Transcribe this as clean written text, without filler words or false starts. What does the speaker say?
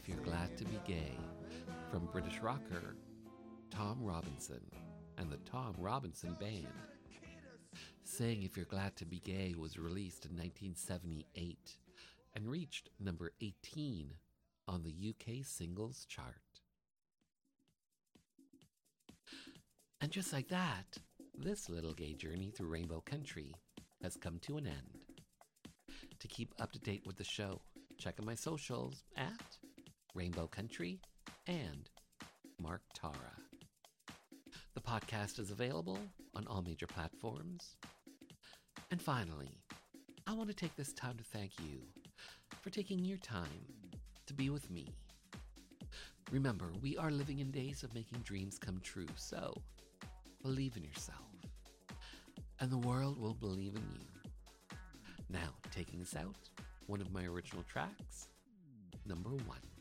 If You're Glad to Be Gay from British rocker Tom Robinson and the Tom Robinson Band. Saying If You're Glad to Be Gay was released in 1978 and reached number 18 on the UK singles chart. And just like that, this little gay journey through Rainbow Country has come to an end. To keep up to date with the show, check out my socials at Rainbow Country and Mark Tara. The podcast is available on all major platforms. And finally, I want to take this time to thank you for taking your time to be with me. Remember, we are living in days of making dreams come true, so believe in yourself, and the world will believe in you. Now, taking us out, one of my original tracks, number 1.